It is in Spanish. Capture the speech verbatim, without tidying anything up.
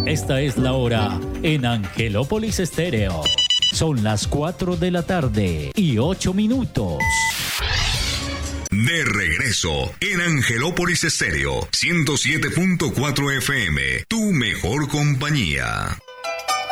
Esta es la hora en Angelópolis Estéreo. Son las cuatro de la tarde y ocho minutos. De regreso en Angelópolis Estéreo, ciento siete punto cuatro F M, tu mejor compañía.